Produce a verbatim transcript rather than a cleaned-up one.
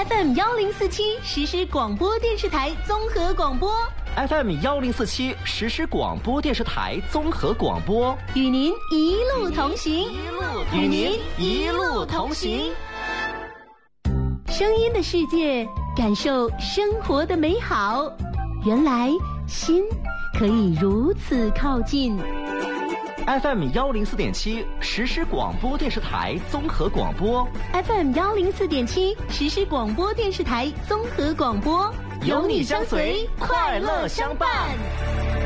F M 幺零四七实时广播电视台综合广播 F M 幺零四七实时广播电视台综合广播， 与您一路同行， 与您一路同行。 声音的世界，感受生活的美好。原来心可以如此靠近。 F M 幺零四点七实时广播电视台综合广播 ，F M 幺零四点七实时广播电视台综合广播， 有你相随，快乐相伴。